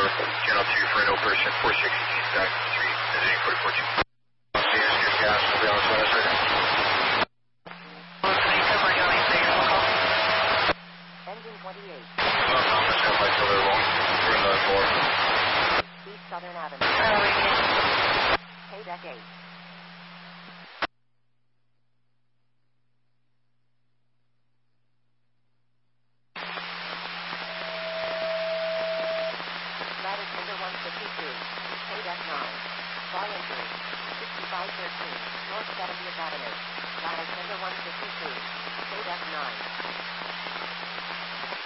Channel 2 for an operation 460 back 3, visiting 44 2. Good gas, will be on its way right now. Engine 28. I'm just going to fly till they're wrong. We're in the floor. East Southern Avenue. K-Deck 8. Ladder Tender 152. K-Deck 9. Volume 3. 6513. North 70th Avenue. Ladder Tender 152. K-Deck 9.